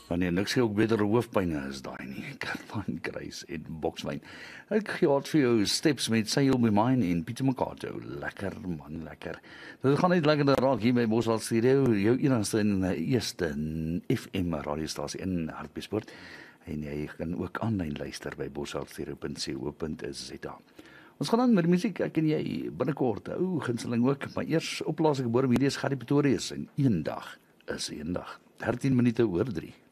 Wanneer niks gee ook beter hoofpyne is daai nie. Cartman Kruis en Bokswyn. Ek gehad vir jou steps met Say You'll Be Mine en Pieter Makato. Lekker man, lekker. Dit gaan net lekker raak hier by Bosveld Studio, jou enigste en eerste FM radiostasie in Hartbeespoort. En jy kan ook aanlyn luister by bosveldstudio.co.za. Ons gaan aan met die musiek, ek en jy, binnekort, gunsteling ook, maar eers oplasing gebore medias Gary Pretorius en een dag is een dag. 13 minute oor 3.